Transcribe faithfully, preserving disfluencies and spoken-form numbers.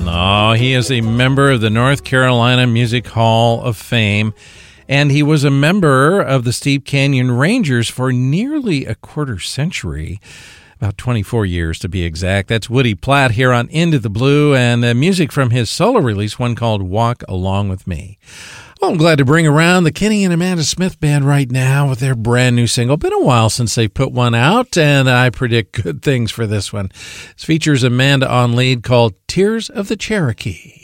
Oh, he is a member of the North Carolina Music Hall of Fame, and he was a member of the Steep Canyon Rangers for nearly a quarter century, about twenty-four years to be exact. That's Woody Platt here on Into the Blue, and uh, music from his solo release, one called Walk Along With Me. Well, I'm glad to bring around the Kenny and Amanda Smith Band right now with their brand new single. Been a while since they put one out, and I predict good things for this one. This features Amanda on lead, called Tears of the Cherokee.